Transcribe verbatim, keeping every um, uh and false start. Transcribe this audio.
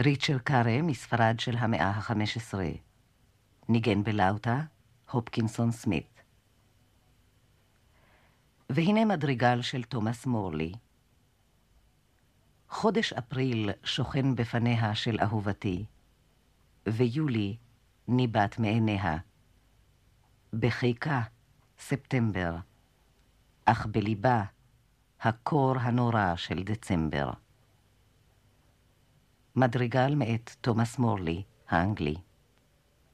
ריצ'ל קארה מספרד של המאה ה-חמש עשרה. ניגן בלאוטה, הופקינסון סמית. והנה מדריגל של תומאס מורלי. חודש אפריל שוכן בפניה של אהובתי, ויולי ניבט מעיניה. בחיקה ספטמבר, אך בליבה הקור הנורא של דצמבר. מדריגל מאת תומאס מורלי, האנגלי.